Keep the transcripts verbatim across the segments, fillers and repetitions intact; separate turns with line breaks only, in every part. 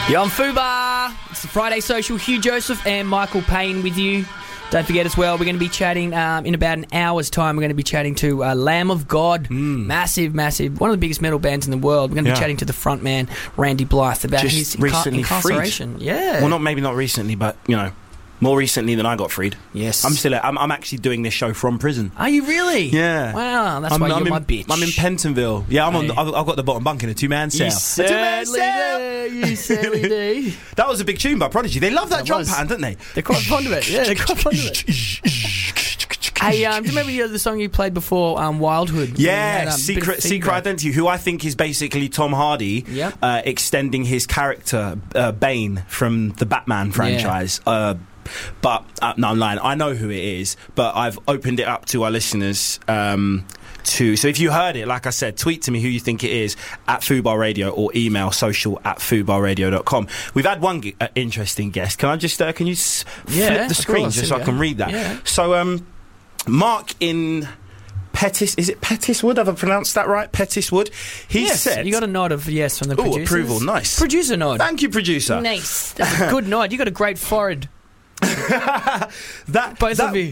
You're on Fubar. It's the Friday Social. Hugh Joseph and Michael Payne with you. Don't forget as well, we're going to be chatting um, in about an hour's time. We're going to be chatting to uh, Lamb of God.
Mm.
Massive, massive. One of the biggest metal bands in the world. We're going to
Yeah.
be chatting to the front man, Randy Blythe, about
Just
his inca-
recently
incarceration.
freed.
Yeah.
Well, not maybe not recently, but, you know, more recently than I got freed.
Yes.
I'm still. I'm, I'm actually doing this show from prison.
Are you really?
Yeah.
Wow, that's
I'm,
why
I'm
you're
in,
my bitch.
I'm in Pentonville. Yeah, I'm on.
Hey.
The, I've, I've got the bottom bunk in a two-man cell.
You
A two-man
certainly
cell.
do. You certainly do.
That was a big tune by Prodigy. They love that
It
drum
was.
pattern, don't they?
They're quite fond of it. Yeah, they're quite fond of it. Hey, um, do you remember the song you played before, um, Wildhood?
Yeah,
Had, um,
Secret
bit of
Secret
feedback.
Identity, who I think is basically Tom Hardy,
Yep.
uh, extending his character uh, Bane from the Batman franchise. Uh, but uh, no, I'm lying. I know who it is, but I've opened it up to our listeners. Um, to so if you heard it, like I said, tweet to me who you think it is at Fubar Radio or email social at fubarradio dot com. We've had one g- uh, interesting guest. Can I just uh, can you s-
Yeah,
flip the
of
screen
course,
just so
here
I
we
can
go.
read that?
Yeah.
So um. Mark in Pettis, is it Pettiswood? Have I pronounced that right? Pettiswood. He
Yes,
said,
you got a nod of yes from the
"Oh,
producers.
approval, nice."
Producer nod.
Thank you, producer.
Nice. That's a good nod. You got a great forehead.
that
Both
that,
of you.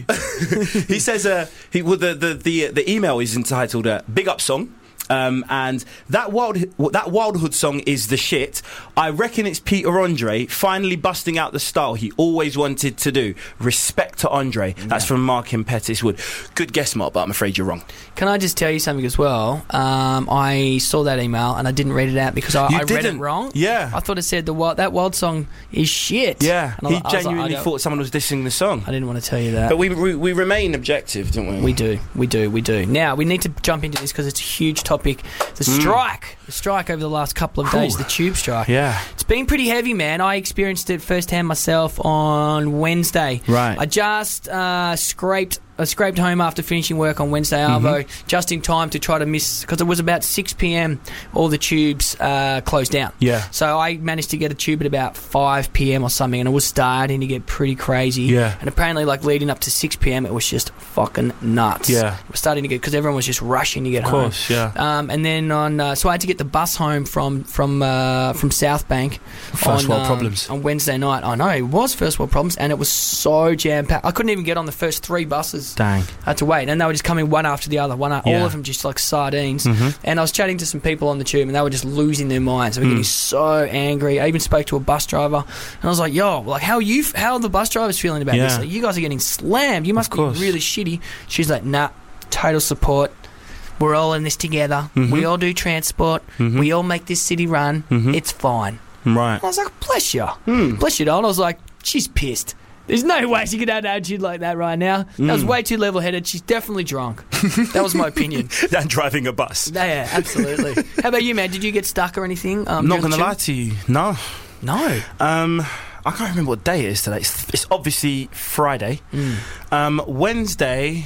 he says, uh, he well, the the the the email is entitled uh, "Big Up Song." Um, and that wild that Wildhood song is the shit. I reckon it's Peter Andre finally busting out the style he always wanted to do. Respect to Andre. That's
Yeah.
from Mark in Pettiswood. Good guess, Mark, but I'm afraid you're wrong.
Can I just tell you something as well? Um, I saw that email and I didn't read it out because I,
You
I read it
didn't?
wrong.
Yeah.
I thought it said the wild, that wild song is shit.
Yeah,
And I-
he
I was like,
genuinely
I don't-
thought someone was dissing the song.
I didn't want to tell you that.
But we, we we remain objective, don't we?
We do, we do, we do. Now, we need to jump into this because it's a huge topic. The strike. The strike over the last couple of days,
Whew.
the tube strike.
Yeah.
It's been pretty heavy, man. I experienced it firsthand myself on Wednesday.
Right.
I just uh, scraped I scraped home after finishing work on Wednesday, Arvo,
Mm-hmm.
just in time to try to miss, because it was about six p.m, all the tubes uh, closed down.
Yeah.
So I managed to get a tube at about five p.m. or something, and it was starting to get pretty crazy.
Yeah.
And apparently, like, leading up to six p.m, it was just fucking nuts.
Yeah.
It was starting to get, because everyone was just rushing to get
Of
home.
course, yeah.
Um, and then on, uh, so I had to get the bus home from from uh, from South Bank.
First
on,
world
um,
problems.
on Wednesday night. I know it was first world problems, and it was so jam packed. I couldn't even get on the first three buses.
Dang.
I had to wait, and they were just coming one after the other. One, a-
Yeah.
all of them just like sardines.
Mhm.
And I was chatting to some people on the tube, and they were just losing their minds. They were
Mm.
getting so angry. I even spoke to a bus driver, and I was like, "Yo, like, how are you? F- how are the bus drivers feeling about this?
Yeah.
Like, you guys are getting slammed. You must be
course.
really shitty." She's like, "Nah, total support. We're all in this together.
Mhm.
We all do transport.
Mhm.
We all make this city run.
Mhm.
It's fine."
Right.
I was like, "Bless you,
Hmm.
bless you, doll." I was like, "She's pissed. There's no way she could have an attitude like that right now. That was
Mm.
way too level-headed. She's definitely drunk." That was my opinion.
And driving a bus.
Yeah, absolutely. How about you, man? Did you get stuck or anything? Um,
I'm not
during
going
the
to lie
tube?
to you. No.
No.
Um, I can't remember what day it is today. It's, it's obviously Friday.
Mm.
Um, Wednesday,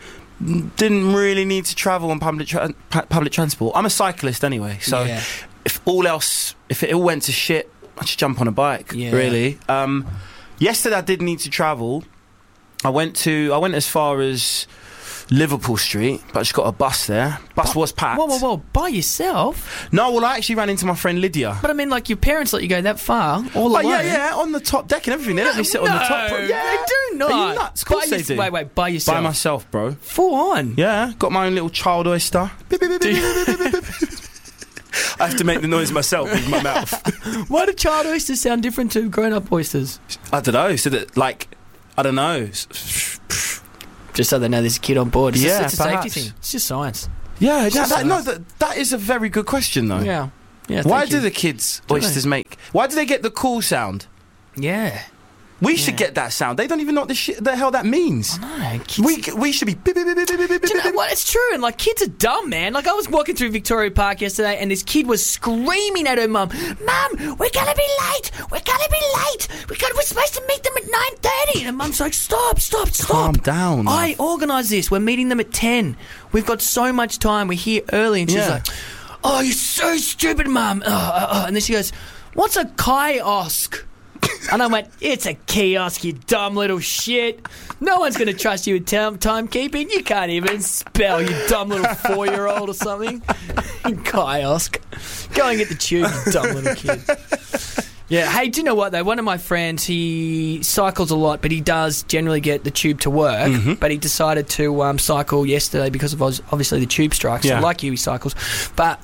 mm, didn't really need to travel on public tra- pu- public transport. I'm a cyclist anyway, so
Yeah.
if all else, if it all went to shit, I'd just jump on a bike.
Yeah.
Really. Um, yesterday I did need to travel. I went to I went as far as Liverpool Street, but I just got a bus there. Bus was packed.
Whoa, whoa, whoa! By yourself?
No, well I actually ran into my friend Lydia.
But I mean, like, your parents let you go that far, all
Oh,
alone?
yeah, yeah, on the top deck and everything. They let me sit on the top.
No,
Yeah,
they do not.
Are you nuts? Of course
by
they
your-
do.
Wait, wait, by yourself?
By myself, bro.
Full on?
Yeah, got my own little child oyster. I have to make the noise myself with my mouth.
Why do child oysters sound different to grown-up oysters?
I don't know. So that, like, I don't know.
Just so they know there's a kid on board. It's
Yeah,
just, it's a
perhaps.
safety thing. It's just science.
Yeah, that,
just
that, no,
science.
that, that is a very good question, though.
Yeah. Yeah.
Why
thank
do
you.
the kids
Don't
oysters make? Why do they get the cool sound?
Yeah.
We should
Yeah.
get that sound. They don't even know what the, shit, the hell that means.
No, kids.
We we should be. beep, beep, beep, beep, beep, beep,
Do you know
beep.
what? It's true, and like, kids are dumb, man. Like, I was walking through Victoria Park yesterday, and this kid was screaming at her mum, "Mum, we're gonna be late. We're gonna be late. We got. We're supposed to meet them at nine thirty." And her mum's like, "Stop, stop, stop.
Calm down.
I organised this. We're meeting them at ten. We've got so much time. We're here early." And she's
Yeah.
like, "Oh, you're so stupid, Mum." Oh, oh, oh. And then she goes, "What's a kiosk?" And I went, "It's a kiosk, you dumb little shit. No one's going to trust you with time timekeeping. You can't even spell, you dumb little four-year-old or something." Kiosk. Go and get the tube, you dumb little kid. Yeah. Hey, do you know what though? One of my friends, he cycles a lot, but he does generally get the tube to work.
Mm-hmm.
But he decided to um, cycle yesterday because of obviously the tube strike. So
Yeah.
like you, he cycles, but.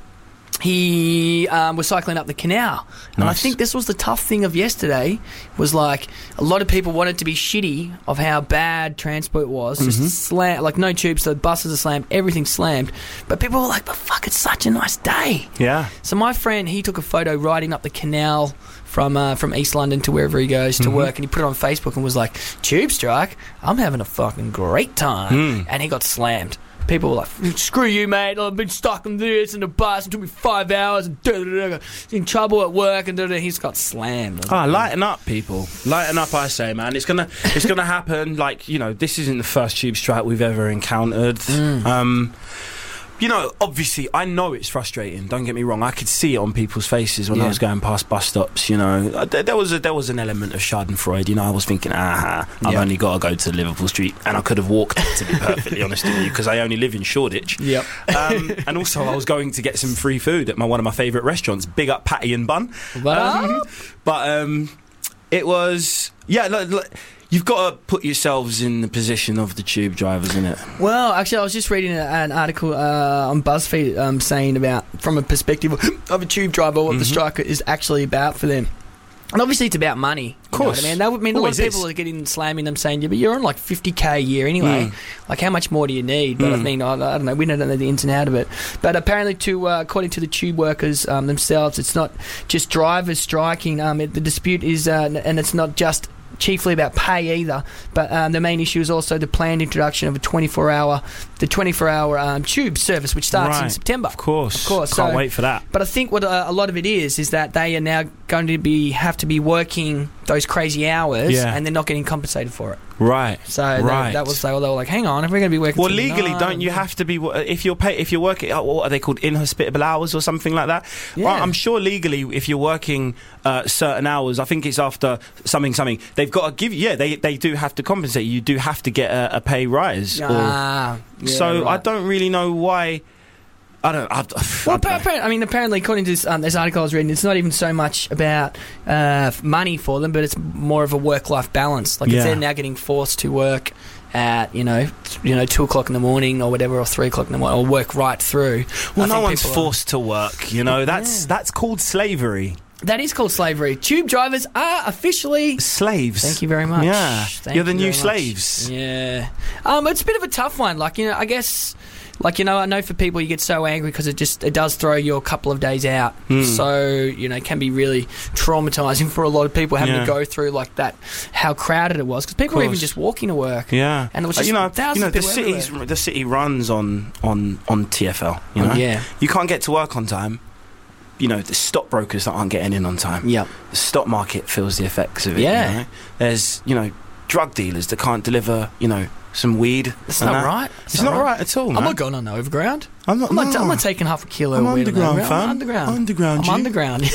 He um, was cycling up the canal, and
Nice.
I think this was the tough thing of yesterday. Was like a lot of people wanted to be shitty of how bad transport was, just
Mhm.
slam, like no tubes, the buses are slammed, everything's slammed. But people were like, "But fuck, it's such a nice day."
Yeah.
So my friend, he took a photo riding up the canal from uh, from East London to wherever he goes to
Mhm.
work, and he put it on Facebook and was like, "Tube strike, I'm having a fucking great time,"
Mm.
and he got slammed. People were like, "Screw you, mate! I've been stuck in this in the bus. It took me five hours and da, da, da, da, in trouble at work." And da, da. He's got slammed.
Ah, lighten up, people. Lighten up, I say, man. It's gonna, it's gonna happen. Like, you know, this isn't the first tube strike we've ever encountered.
Mm.
Um, you know, obviously, I know it's frustrating. Don't get me wrong. I could see it on people's faces when
Yeah.
I was going past bus stops. You know, Uh, there, there was a, there was an element of Schadenfreude. You know, I was thinking, aha, I've
Yeah.
only got to go to Liverpool Street, and I could have walked. To be perfectly honest with you, because I only live in Shoreditch.
Yep.
Um, and also, I was going to get some free food at my one of my favourite restaurants. Big up Patty and Bun.
What
Um,
up?
but um, it was, yeah, look, look, you've got to put yourselves in the position of the tube drivers, innit?
Well, actually, I was just reading a, an article uh, on BuzzFeed um, saying about, from a perspective of a tube driver, what
Mhm.
the strike is actually about for them. And obviously, it's about money.
Of course.
You know what I mean, that would mean a lot
Always
of people
is.
are getting slamming them, saying, "Yeah, but you're on like fifty k a year anyway.
Mm.
Like, how much more do you need?" But I
Mm.
mean, I, I don't know. We don't know the ins and out of it. But apparently, to uh, according to the tube workers um, themselves, it's not just drivers striking. Um, it, the dispute is, uh, and it's not just chiefly about pay either, but um, the main issue is also the planned introduction of a twenty-four hour, the twenty-four hour um, tube service, which starts in
Right.
September.
Of course.
Of course,
Can't
so-
wait for that.
But I think what uh, a lot of it is is that they are now going to be have to be working those crazy hours,
Yeah.
and they're not getting compensated for it.
Right.
So that,
Right.
that was they were, they were like, "Hang on, if we're going to be working."
Well,
till
legally,
nine,
don't you have to be if you're pay, if you're working? uh, What are they called? Inhospitable hours or something like that?
Yeah.
Well, I'm sure legally, if you're working uh, certain hours, I think it's after something something. They've got to give you. Yeah, they they do have to compensate you. You do have to get a, a pay rise. or-
Ah, yeah,
so I
right.
don't really know why. I don't. I, I,
Well,
I don't know.
apparently, I mean, apparently, according to this, um, this article I was reading, it's not even so much about uh, money for them, but it's more of a work-life balance. Like,
Yeah.
if they're now getting forced to work at, you know, t- you know, two o'clock in the morning or whatever, or three o'clock in the morning, or work right through.
Well,
I
no
think
one's
people are-
forced to work. You know, that's
Yeah.
that's called slavery.
That is called slavery. Tube drivers are officially.
Slaves.
Thank you very much.
Yeah.
Thank
You're the
you
new
very much.
slaves.
Yeah. Um, it's a bit of a tough one. Like, you know, I guess. Like, you know, I know for people you get so angry because it just it does throw you a couple of days out.
Mm.
So, you know, it can be really traumatising for a lot of people having
Yeah.
to go through like that, how crowded it was. Because people were even
Course.
just walking to work.
Yeah,
And it was
Uh,
just
you know,
thousands
you know
of
the
people
city's
everywhere.
the city runs on on on T F L. You know,
Oh, yeah.
you can't get to work on time. You know, the stockbrokers that aren't getting in on time.
Yep.
The stock market feels the effects of it.
Yeah.
You know? There's you know drug dealers that can't deliver. You know, some weed.
It's
and
not
that.
right.
It's not right at all.
I'm
man.
not going on the overground.
I'm not.
I'm not,
no.
I'm not taking half a kilo
I'm
of weed on the
underground,
overground.
fam.
I'm underground.
Underground,
I'm
G.
underground.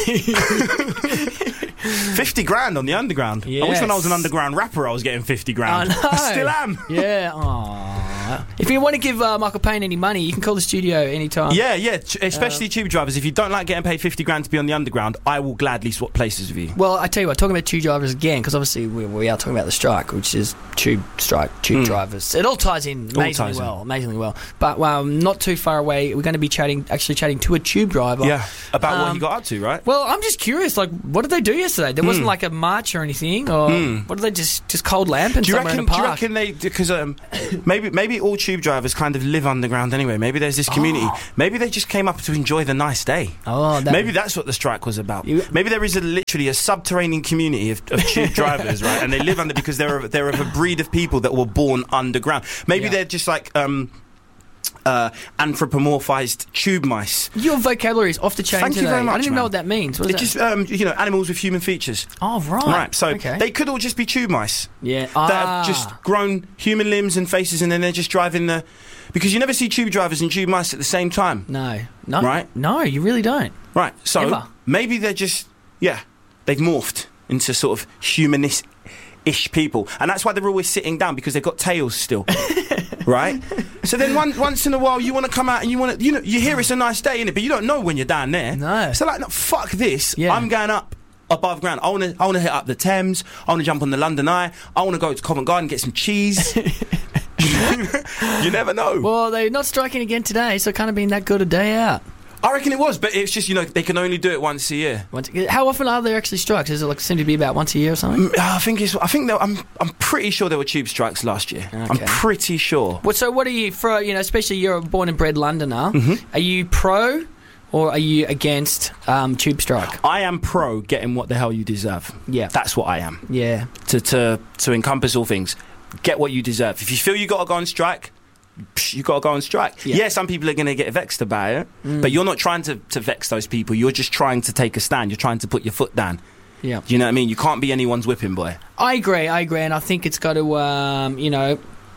Fifty grand on the underground. I wish when I was an
Yes.
underground rapper, I was getting fifty grand.
I know.
Still am.
Yeah. Aww. If you want to give uh, Michael Payne any money, you can call the studio anytime.
Yeah, yeah. ch- Especially tube drivers. If you don't like getting paid fifty grand to be on the underground, I will gladly swap places with you.
Well, I tell you what, talking about tube drivers again, because obviously we, we are talking about the strike, which is tube strike, tube
Mm.
drivers. It all ties in
All
amazingly
ties in.
well, amazingly well. But um, not too far away, we're going to be chatting, actually chatting to a tube driver.
Yeah, about what
Um,
he got up to, right?
Well, I'm just curious, like, what did they do yesterday? There wasn't
Hmm.
like a march or anything, or
Hmm.
what did they just just cold lamp and
Do you
somewhere
reckon?
in the
Do you
park?
reckon they? Because um, maybe maybe all tube drivers kind of live underground anyway. Maybe there's this community.
Oh.
Maybe they just came up to enjoy the nice day.
Oh, that,
Maybe that's what the strike was about.
You-
Maybe there is a, literally a subterranean community of, of tube drivers, right? And they live under because they're of, they're of a breed of people that were born underground. Maybe
Yeah.
they're just like um, uh, anthropomorphized tube mice.
your vocabulary is off the chain
Thank you
today.
very much,
I don't even know
man.
what that means. What
They're
is
just um, you know animals with human features.
that? Oh, right.
Right. So
okay.
they could all just be tube mice.
yeah.
that
Ah.
have just grown human limbs and faces, and then they're just driving the. Because you never see tube drivers and tube mice at the same time,
No. No.
Right?
No, you really don't.
right? So
Ever.
maybe they're just yeah, they've morphed into sort of humanist-ish people, and that's why they're always sitting down because they've got tails still, right? So then one, once in a while you want to come out and you want to, you know, you hear it's a nice day in it, but you don't know when you're down there.
No.
So like, no, fuck this.
Yeah.
I'm going up. above ground. I want to I want to hit up the Thames. I want to jump on the London Eye. I want to go to Covent Garden and get some cheese. You never know.
Well, they're not striking again today, so it can't have been that good a day out.
I reckon it was, but it's just, you know, they can only do it once a year.
Once, how often are there actually strikes? Is it like seem to be about once a year or something?
I think it's. I think there, I'm. I'm pretty sure there were tube strikes last year. Okay. I'm pretty sure.
Well, so what are you for? You know, especially you're a born and bred Londoner.
Mm-hmm.
Are you pro or are you against um, tube strike?
I am pro getting what the hell you deserve.
Yeah,
that's what I am.
Yeah,
to to to encompass all things. Get what you deserve. If you feel you got to go on strike, you got to go on strike. Yeah, yeah, some people are going to get vexed about it, mm. but you're not trying to, to vex those people. You're just trying to take a stand. You're trying to put your foot down.
Yeah,
you know what I mean? You can't be anyone's whipping boy.
I agree. I agree, and I think it's got to, um, you know,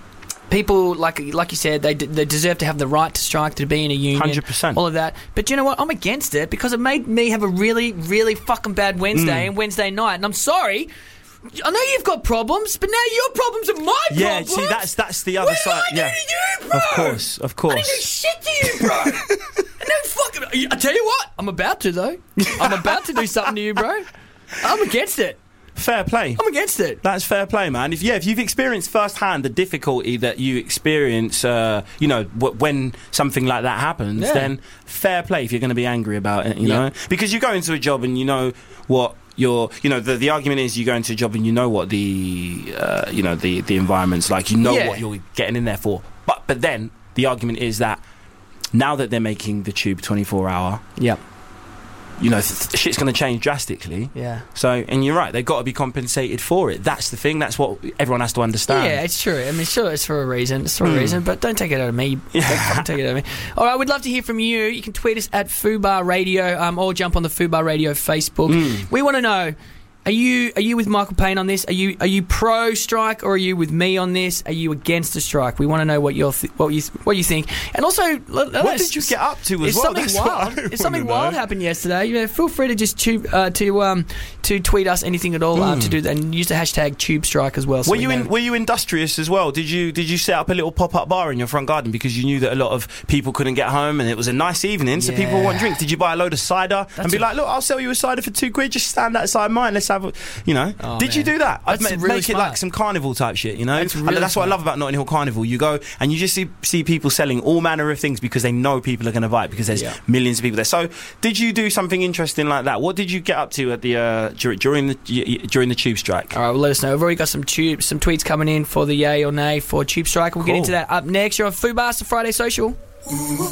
people like like you said, they d- they deserve to have the right to strike, to be in a union, one hundred percent, all of that. But you know what? I'm against it because it made me have a really, really fucking bad Wednesday mm. and Wednesday night, and I'm sorry. I know you've got problems, but now your problems are my problems.
Yeah, see, that's that's the other
what
side.
What did I
yeah.
do to you, bro?
Of course, of course.
I didn't do shit to you, bro. No fucking. I tell you what, I'm about to though. I'm about to do something to you, bro. I'm against it.
Fair play.
I'm against it.
That's fair play, man. If yeah, if you've experienced firsthand the difficulty that you experience, uh, you know, w- when something like that happens, yeah. then fair play if you're going to be angry about it, you yeah. know, because you go into a job and you know what. You're, you know, the the argument is you go into a job and you know what the, uh, you know, the, the environment's like. You know yeah. what you're getting in there for. But but then the argument is that now that they're making the tube twenty-four hour,
yeah,
you know, th- th- shit's going to change drastically.
Yeah.
So, and you're right, they've got to be compensated for it. That's the thing. That's what everyone has to understand.
Yeah, it's true. I mean, sure, it's for a reason. It's for mm. a reason, but don't take it out of me.
Yeah.
Don't take it out of me. All right, we'd love to hear from you. You can tweet us at Fubar Radio, um, or jump on the Fubar Radio Facebook.
Mm.
We want to know. Are you are you with Michael Payne on this? Are you are you pro strike or are you with me on this? Are you against the strike? We want to know what you th- what you what you think. And also, let,
what
let
did you get up to as
if
well?
Something
That's
wild, if something wild
know.
happened yesterday, you know, feel free to just tube, uh, to um to tweet us anything at all mm. uh, to do that, and use the hashtag tube strike as well. So
were
we
you in, were you industrious as well? Did you did you set up a little pop up bar in your front garden because you knew that a lot of people couldn't get home and it was a nice evening, so
yeah.
people want drinks? Did you buy a load of cider
That's
and be
a,
like, look, I'll sell you a cider for two quid. Just stand outside mine. Let's have a, you know.
Oh,
did
man.
you do that? I'd
That's
ma-
really
make
smart.
it like some carnival type shit, you know.
That's, really
and that's what
smart.
I love about Notting Hill Carnival. You go and you just see see people selling all manner of things because they know people are going to buy it because there's
yeah.
millions of people there. So, did you do something interesting like that? What did you get up to at the uh, dur- during the during the tube strike?
All right, well, let us know. We've already got some tube some tweets coming in for the yay or nay for tube strike. We'll
cool.
get into that up next. You're on Fubar, Friday Social.